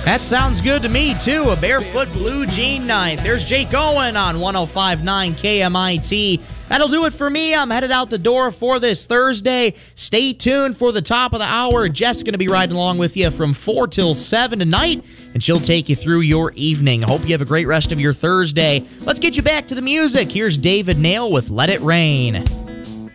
That sounds good to me, too. A barefoot blue jean night. There's Jake Owen on 105.9 KMIT. That'll do it for me. I'm headed out the door for this Thursday. Stay tuned for the top of the hour. Jess going to be riding along with you from 4 till 7 tonight, and she'll take you through your evening. Hope you have a great rest of your Thursday. Let's get you back to the music. Here's David Nail with Let It Rain.